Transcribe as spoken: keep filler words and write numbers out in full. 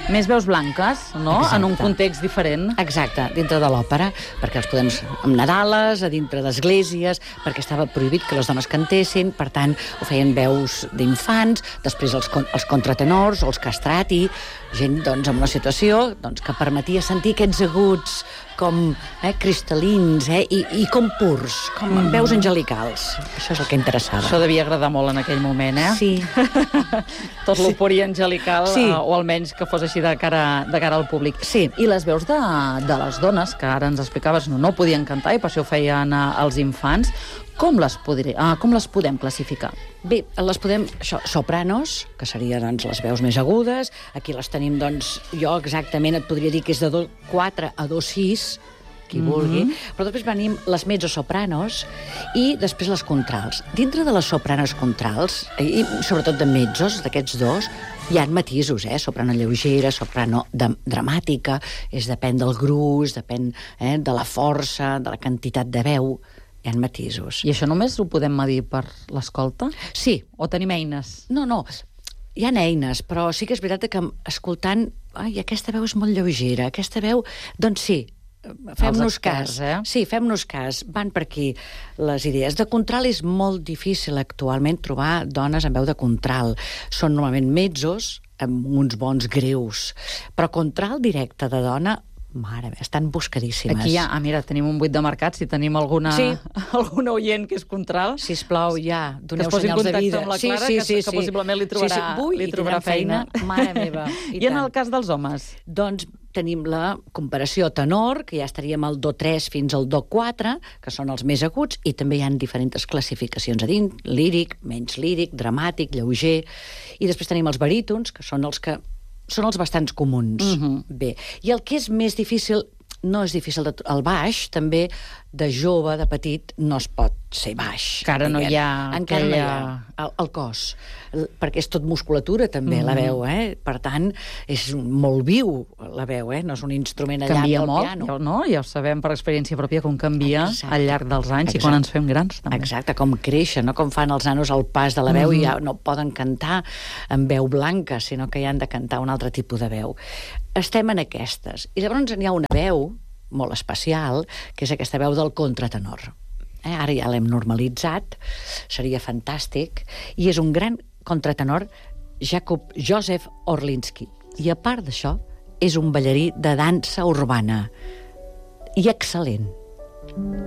Més veus blanques, no? Exacte. En un context diferent. Exacte, dintre de l'òpera, perquè els podem amb Nadales, a dintre d'esglésies, perquè estava prohibit que les dones cantessin, per tant, ho feien veus d'infants, després els, con els contratenors o els castrati, gent doncs, en una situació doncs, que permetia sentir aquests aguts com eh, cristal·lins eh, i, i com purs, com mm. veus angelicals. Això és el que interessava. Això devia agradar molt en aquell moment, eh? Sí. Tot l'opori angelical, Sí. eh, o almenys que fos així de cara, de cara al públic. Sí. I les veus de, de les dones, que ara ens explicaves, no, no podien cantar i per això ho feien eh, els infants, com les, podré, ah, com les podem classificar? Bé, les podem... Això, sopranos, que seria doncs, les veus més agudes. Aquí les tenim, doncs, jo exactament et podria dir que és de do quatre a do sis, qui Mhm. vulgui. Però després venim les mezzosopranos i després les contrals. Dintre de les sopranos contrals, i sobretot de mezzos, d'aquests dos, hi ha matisos, eh? Soprano lleugera, soprano de, dramàtica, és depèn del gruix, depèn eh, de la força, de la quantitat de veu. Hi ha matisos. I això només ho podem medir per l'escolta? Sí. O tenim eines? No, no, hi ha eines, però sí que és veritat que escoltant, ai, aquesta veu és molt lleugera, aquesta veu, doncs sí, fem-nos cas. eh? Sí, fem-nos cas, van per aquí les idees. De contral és molt difícil actualment trobar dones amb veu de contral. Són normalment mezzos, amb uns bons greus, però contral directe de dona, mare meva, estan buscadíssimes. Aquí ja, ah, mira, tenim un buit de mercat, si tenim alguna, Sí. alguna oient que és contral. Sisplau, ja, Que doneu es posi en senyals de contacte vida. amb la Clara, que, que possiblement li trobarà, sí, sí. Ui, li i trobarà tindrem feina. Mare meva, i, I en tant. el cas dels homes? Doncs tenim la comparació tenor, que ja estaríem al do tres fins al do quatre, que són els més aguts, i també hi ha diferents classificacions a dins, líric, menys líric, dramàtic, lleuger, i després tenim els barítons, que són els que són els bastants comuns. Mhm. Bé, i el que és més difícil, no és difícil, de, el baix, també de jove, de petit, no es pot ser baix. Encara no hi ha Encara no hi ha aquella- el, el cos, el, perquè és tot musculatura també, Mhm. la veu, eh? Per tant, és molt viu la veu, eh? No és un instrument allà Canvia del molt, piano. ja, no? Ja ho sabem per experiència pròpia, com canvia Exacte. al llarg dels anys Exacte. i quan ens fem grans, també. Exacte, com créixer, no? Com fan els nanos al pas de la veu Mhm. i ja no poden cantar amb veu blanca, sinó que ja han de cantar un altre tipus de veu. Estem en aquestes. I llavors n'hi ha una veu molt especial, que és aquesta veu del contratenor. Eh? Ara ja l'hem normalitzat, seria fantàstic, i és un gran contratenor, Jakub Josef Orlinski. I a part d'això, és un ballarí de dansa urbana. I excel·lent.